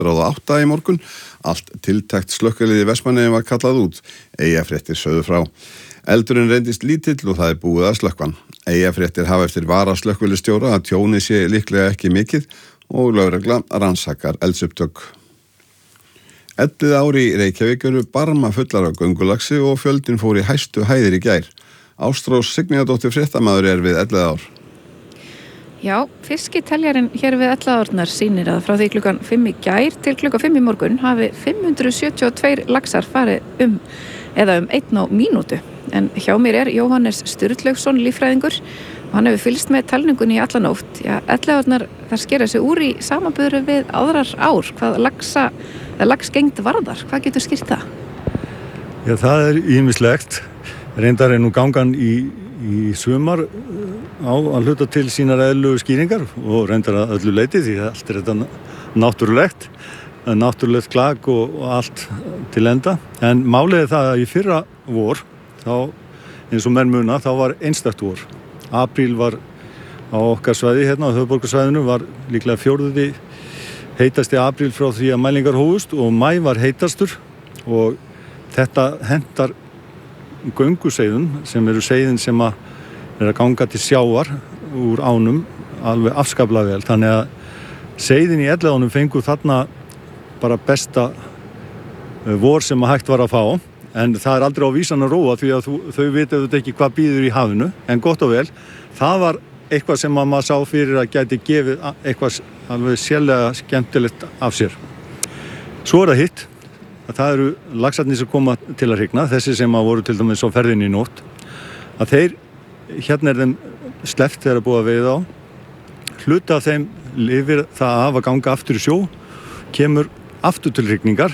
ráða 8 í morgun. Allt tiltækt slökkviliði í Vestmannaeyjum var kallað út. Eyjafréttir sögðu frá. Eldurinn reyndist lítill og það búið að slökkva hann. Eyjafréttir hafa eftir varaslökkvilistjóra að tjónið sé líklega ekki mikið og lögregla rannsakar eldsupptök. 11 ári í Reykjavík eru barma fullar af göngulaxi og fjöldinn fór í hæstu hæðir í gær. Ástrós Signíðardóttir fréttamaður er við 11 ár. Já, fiskiteljarinn hér við 11 árnar sýnir að frá því klukkan 5 í gær til klukkan 5 í morgun hafi 572 laxar farið eða 1 mínútu. En hjá mér er Jóhannes Sturlaugsson líffræðingur og hann hefur fylgst með talningunni í alla nótt. Já, 11 árnar þar skera sig úr í samanburði við aðrar ár. Hvað laxgengd varðar? Hvað getur skýrt það? Já, það er ýmislegt. Reyndar er nú gangan í sumar á að hluta til sínar eðlilegu skýringar og reyndar að öllu leyti því að allt er þetta náttúrulegt klag og allt til enda. En málið er það að í fyrra vor, þá, eins og menn muna, þá var einstakt vor. Apríl var á okkar svæði hérna á höfuðborgarsvæðinu var líklega 4. heitasti apríl frá því að mælingar hófust og maí var heitastur og þetta hentar gönguseiðum sem eru seiðin sem að ganga til sjávar úr ánum alveg afskaplega vel. Þannig að seiðin í Elliðaánum fengu þarna bara besta vor sem að hægt var að fá. En það er aldrei á vísan að róa því að þau vita auðvitað ekki hvað býður í hafinu. En gott og vel, það var eitthvað sem maður sá fyrir að gæti gefið eitthvað alveg sérlega skemmtilegt af sér. Svo er það hitt. Það eru laxarnir sem koma til að hrygna, þessi sem að voru til dæmis á ferðinni í nótt, að þeir, hérna er þeim sleppt þegar að búa að veiða á, hluta af þeim lifir það af að ganga aftur í sjó, kemur aftur til hrygningar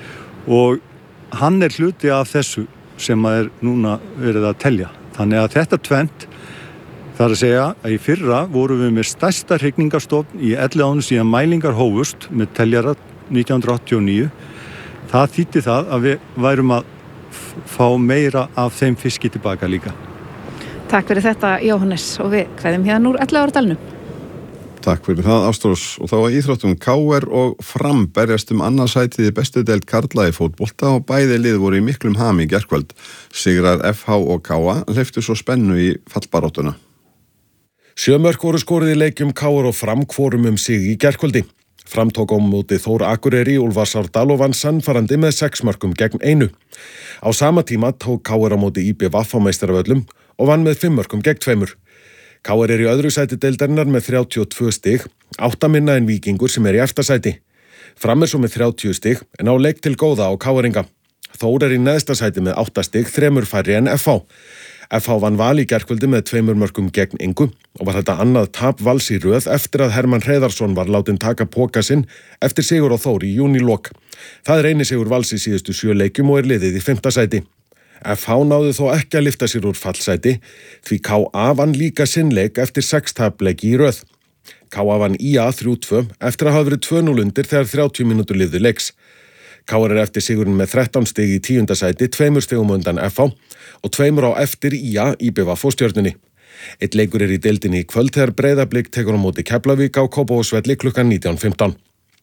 og hann er hluti af þessu sem að er núna verið að telja. Þannig að þetta tvennt, það er að segja að í fyrra vorum við með stærsta hrygningarstofn í Elliðaánum síðan mælingar hófust með teljara 1989. Það þýddi það að við værum að fá meira af þeim fiski tilbaka líka. Takk fyrir þetta, Jóhannes, og við kveðum hérna úr 11 ára dalnum. Takk fyrir það, Ástrós. Og þá að íþróttum KR og Fram berjast annað sætið í bestu deild karla í fótbolta og bæði lið voru í miklum ham í gærkvöld. Sigrar FH og KA hleyptu svo spennu í fallbaráttuna. 7 mörk voru skoruð í leikjum KR og Fram hvorum sig í gærkvöldi. Fram tók á móti Þór Akureyri í Úlfarsárdal og vann sannfærandi með 6 mörkum gegn 1. Á sama tíma tók KR á móti IBVF á Meistaravöllum og vann með 5 mörkum gegn 2. KR er í öðru sæti deildarinnar með 32 stig, 8 minna en Víkingur sem er í efsta sæti. Fram er svo með 30 stig en á leik til góða á KR-inga. Þór er í neðsta sæti með 8 stig, 3 færri en FH. FH vann Val í gærkvöldi með 2 mörkum gegn engu og var þetta annað tap Vals í röð eftir að Hermann Hreiðarsson var látinn taka poka sinn eftir sigur á Þór í júnilok. Það er eini sigur Vals í síðustu 7 leikjum og er liðið í 5. sæti. FH náði þó ekki að lyfta sér úr fallsæti því KA vann líka sinn leik eftir 6 tapleiki í röð. KA vann IA 3-2 eftir að hafa verið 2-0 undir þegar 30 mínútur lifðu leiks. KR er eftir sigurinn með 13 stig í 10. sæti, 2 stigum undan FH og 2 á eftir IA, IBVF og Stjörnunni. Einn leikur er í deildinni í kvöld þegar Breiðablik tekur á móti Keflavík á Kópavogsvelli klukkan 19:15.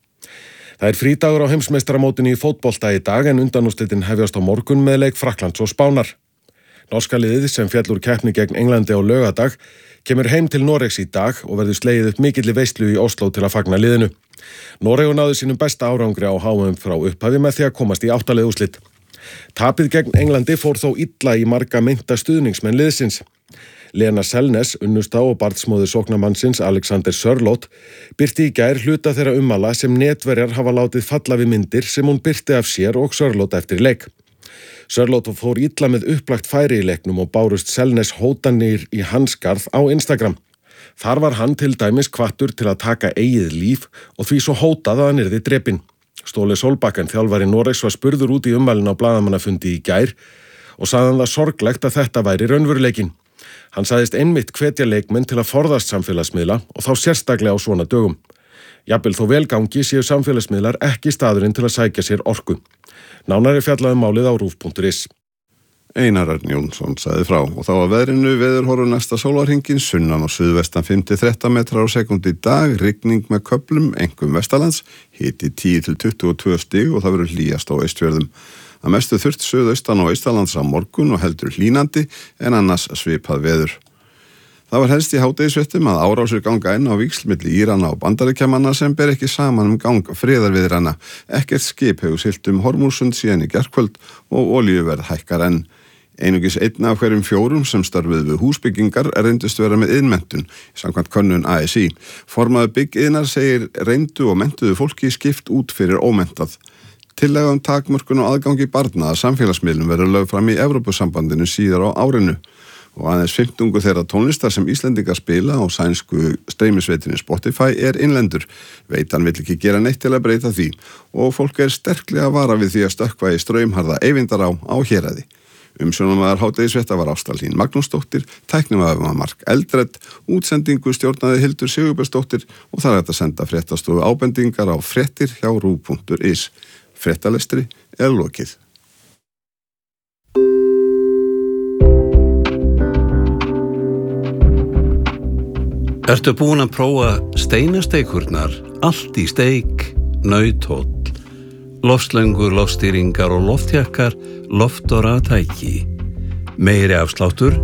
Það er frídagur á heimsmeistaramótinu í fótbolta í dag en undanúrslitin hefjast á morgun með leik Frakklands og Spánar. Norska liðið sem féll úr keppni gegn Englandi á laugardag kemur heim til Noregs í dag og verður slegið upp mikilli veislu í Oslo til að fagna liðinu. Noregur náði sínum besta árangri á HM frá upphafi með því að komast í 8 liða úrslit. Tapið gegn Englandi fór þó illa í marga meinta stuðningsmenn liðsins. Lena Selnes, unnusta og barnsmóðir sóknarmannsins Alexander Sørloth, birti í gær hluta þeirra ummæla sem netverjar hafa látið falla við myndir sem hún birti af sér og Sørloth eftir leik. Sørloth fór illa með upplagt færi í leiknum og bárust Selnes hótanir í hans garð á Instagram. Þar var hann til dæmis hvattur til að taka eigið líf og því svo hótað að hann yrði drepinn. Ståle Solbakken, þjálfari Noregs, var spurður út í ummælin á blaðamannafundi í gær og sagði hann það sorglegt að þetta væri raunveruleikinn. Hann sagðist einmitt hvetja leikmenn til að forðast samfélagsmiðla og þá sérstaklega á svona dögum. Jafnvel þó velgangi séu samfélagsmiðlar ekki staðurinn til að sækja sér orku. Nánar er fjallað um málið á rúv.is. Einar Örn Jónsson sagði frá. Og þá að veðrinu veðurhorfur næsta sólarhringinn, sunnan og suðvestan 5-13 metrar á sekúndu í dag, rigning með köflum, einkum vestanlands, hiti 10-22 stig og það verður hlýjast á Austfjörðum. Að mestu þurrt suðaustan og austanlands á morgun og heldur hlýnandi en annars svipað veður. Það var helst í hádegisfréttum að árásir ganga inn á víxl milli Írana og Bandaríkjamanna sem ber ekki saman gang friðarviðræðna. Ekkert skip hefur siglt Hormúzsund síðan í gærkvöld og olíuverð hækkar enn. Einungis einn af hverjum 4 sem störfuðu við húsbyggingar reyndust vera með iðnmenntun, samkvæmt könnun ASÍ. Formaður byggiðnar segir reyndu og menntuðu fólki skipt út fyrir ómenntað. Tillaga takmörkun og aðgangi barna að samfélagsmiðlum verður lögð fram í Evrópusambandinu síðar á árinu. Og aðeins 15 þeirra tónlistar sem Íslendingar spila á sænsku streymisveitinni Spotify innlendur. Veitan vill ekki gera neitt til að breyta því og fólk sterklega vara við því að stökkva í straumharða Eyvindará á Héraði. Umsjónarmaður hádegisfrétta var Ásta Hlín Magnúsdóttir, tæknimaður var Mark Eldred, útsendingu stjórnaði Hildur Sigurbjörnsdóttir og það hægt að senda fréttastofu ábendingar á fréttir hjá ruv.is. Fréttalestri lokið. Ertu búin að prófa steinasteikurnar, allt í steik, nauthóll, loftslöngur, loftstýringar og loftjakkar, loft- og raftæki. Meiri afsláttur,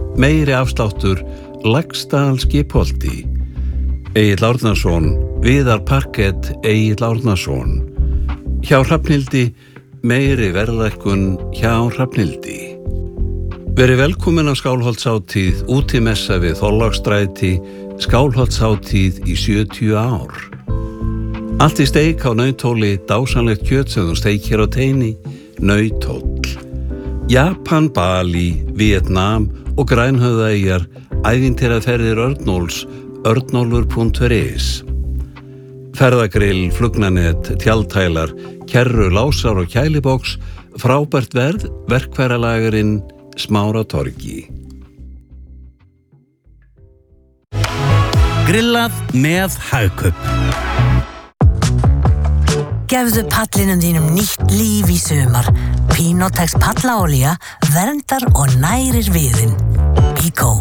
Laxdal Skipholti. Egill Árnason, Viðar Parkett, Egill Árnason. Hjá Hrafnhildi, meiri verðlækkun hjá Hrafnhildi. Verið velkomin á Skálholtshátíð, útimessa við Þorláksstræti, Skálholtshátíð í 70 ár. Allt í steik á nauthóli, dásanlegt kjöt sem þú steikir á teini, nauthóll. Japan, Bali, Vietnam og Grænhöfðaeyjar, ævintýraferðir Örnóls, örnólfur.is. Ferðagrill, flugnanet, tjaldhælar, kerru, lásar og kæliboks, frábært verð, verkfæralagerinn Smáratorgi. Grillað með Hagkaup. Gefðu pallinum þínum nýtt líf í sumar. Pinotex pallaolía verndar og nærir viðinn. Bíkó.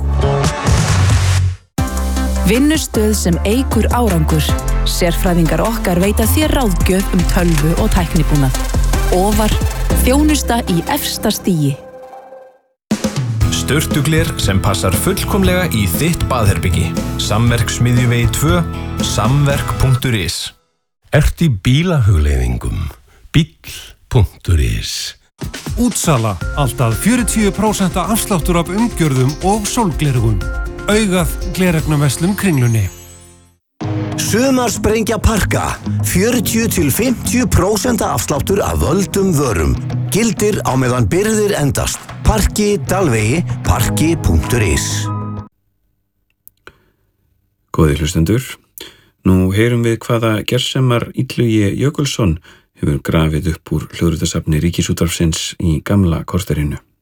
Vinnustöð sem eykur árangur. Sérfræðingar okkar veita þér ráðgjöf tölvu og tæknibúnað. Ofar, þjónusta í efsta stigi. Sturtugler sem passar fullkomlega í þitt baðherbyggi. Samverksmiðjuvegi 2, samverk.is. Ert í bílahugleiðingum? Bíll.is. Útsala, alltaf 40% afsláttur af umgjörðum og sólglerugum. Augað gleraugnarverslun Kringlunni. Sumarsprengja Parka, 40-50% afsláttur af völdum vörum. Gildir á meðan birgðir endast. Parki, Dalvegi, parki.is. Góðir hlustendur, nú heyrum við hvaða gersemar Illugi Jökulsson hefur grafið upp úr hljóðritasafni Ríkisútvarpsins í gamla korterinu.